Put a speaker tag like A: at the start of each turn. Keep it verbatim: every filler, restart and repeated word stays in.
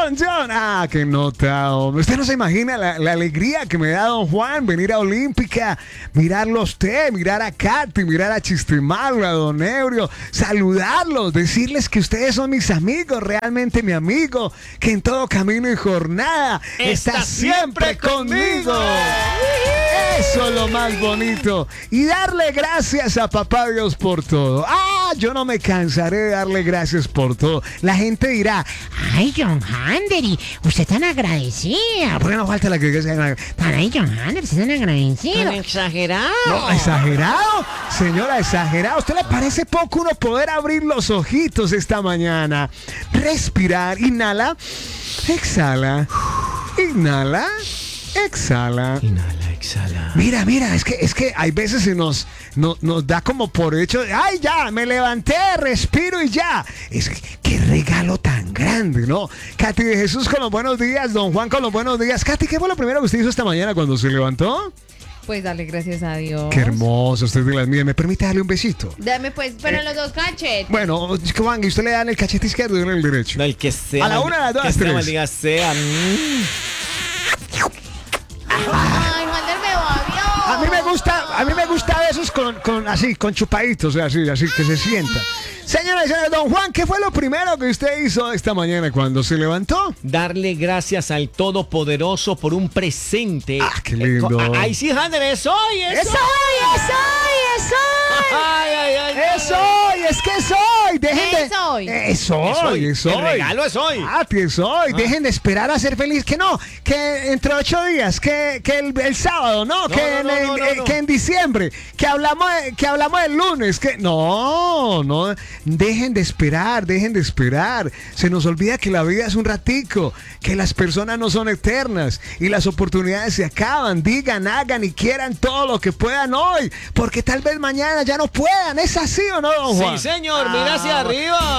A: John, John. Ah, qué nota, hombre. Usted no se imagina la, la alegría que me da don Juan venir a Olímpica, mirarlo a usted, mirar a Katy, mirar a Chistemalo, a don Eurio, saludarlos, decirles que ustedes son mis amigos, realmente mi amigo, que en todo camino y jornada está, está siempre, siempre conmigo. conmigo. Eso es lo más bonito. Y darle gracias a papá Dios por todo. Ah, yo no me cansaré de darle gracias por todo. La gente dirá,
B: ay, John Handeri, usted tan agradecida.
A: ¿Por qué no falta la que diga?
B: Ay, John Handeri, usted tan agradecido.
C: Tan exagerado.
A: No, exagerado. Señora, exagerado. ¿A usted le parece poco uno poder abrir los ojitos esta mañana? Respirar, inhala, exhala, inhala, exhala.
C: Inhala, exhala.
A: Mira, mira, es que, es que hay veces se nos, no, nos da como por hecho, ay, ya, me levanté, respiro y ya. Es que, qué regalo tan grande, ¿no? Katy de Jesús con los buenos días, don Juan con los buenos días. Katy, ¿qué fue lo primero que usted hizo esta mañana cuando se levantó?
D: Pues darle gracias a Dios.
A: Qué hermoso, usted de las mías. ¿Me permite darle un besito?
D: Dame pues, pero en los dos cachetes.
A: Bueno, Juan, y usted le da en el cachete izquierdo y en el derecho.
C: No, el que sea.
A: A la una, a las dos, a las tres.
C: Que sea, sea. Mm.
D: Ay, Wander me babió.
A: A mí me gusta, a mí me gusta esos con, con así, con chupaditos, así, así que se sienta. Señora y señores, don Juan, ¿qué fue lo primero que usted hizo esta mañana cuando se levantó?
C: Darle gracias al Todopoderoso por un presente.
A: Ah, qué lindo.
C: Ay, sí, Hander, eso hoy, eso.
B: ¡Es hoy, es hoy, es hoy!
C: Ay, ay, ay.
A: ¡Es hoy! ¡Es que es hoy! Dejen de...
D: Es hoy.
A: Es hoy, es hoy.
C: El regalo es hoy.
A: Ah, es hoy.
C: Ah.
A: Dejen de esperar a ser feliz. Que no, que entre ocho días, que, que el, el sábado, no,
C: No,
A: que,
C: no,
A: en,
C: no,
A: en-
C: no, no,
A: eh,
C: no.
A: que en diciembre, que hablamos, de- que hablamos el lunes, que no, no, dejen de esperar, dejen de esperar. Se nos olvida que la vida es un ratico, que las personas no son eternas y las oportunidades se acaban. Digan, hagan y quieran todo lo que puedan hoy, porque tal vez mañana ya no puedan. ¿Es así o no, don Juan?
C: Sí, señor, mira hacia arriba.